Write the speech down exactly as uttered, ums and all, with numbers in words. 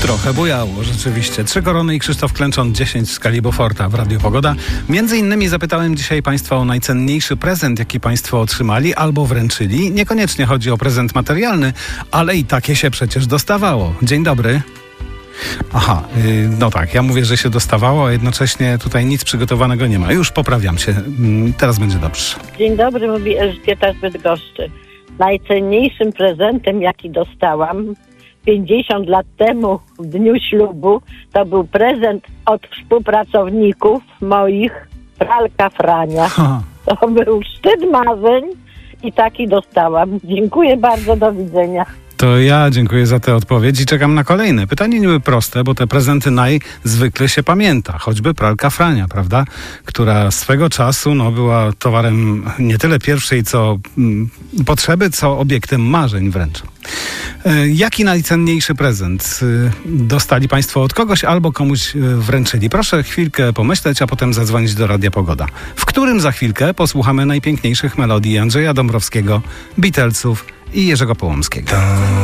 Trochę bujało, rzeczywiście. Trzy korony i Krzysztof Klęczon, dziesięć w skali Beauforta w Radiu Pogoda. Między innymi zapytałem dzisiaj Państwa o najcenniejszy prezent, jaki Państwo otrzymali albo wręczyli. Niekoniecznie chodzi o prezent materialny, ale i takie się przecież dostawało. Dzień dobry. Aha, yy, no tak, ja mówię, że się dostawało, a jednocześnie tutaj nic przygotowanego nie ma. Już poprawiam się. Yy, teraz będzie dobrze. Dzień dobry, mówi Elżbieta z Bydgoszczy. Najcenniejszym prezentem, jaki dostałam pięćdziesiąt lat temu w dniu ślubu, to był prezent od współpracowników moich, pralka Frania. Ha. To był szczyt marzeń i taki dostałam. Dziękuję bardzo, do widzenia. To ja dziękuję za tę odpowiedź i czekam na kolejne. Pytanie niby proste, bo te prezenty najzwykle się pamięta. Choćby pralka Frania, prawda? Która swego czasu no, była towarem nie tyle pierwszej co mm, potrzeby, co obiektem marzeń wręcz. E, jaki najcenniejszy prezent y, dostali Państwo od kogoś albo komuś y, wręczyli? Proszę chwilkę pomyśleć, a potem zadzwonić do Radia Pogoda, w którym za chwilkę posłuchamy najpiękniejszych melodii Andrzeja Dąbrowskiego, Beatlesów i Jerzego Połomskiego.